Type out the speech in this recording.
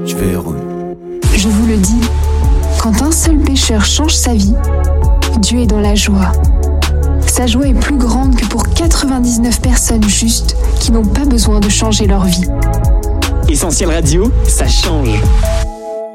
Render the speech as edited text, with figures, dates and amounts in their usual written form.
je vais heureux. Je vous le dis, quand un seul pécheur change sa vie, Dieu est dans la joie. Sa joie est plus grande que pour 99 personnes justes qui n'ont pas besoin de changer leur vie. Essentiel Radio, ça change.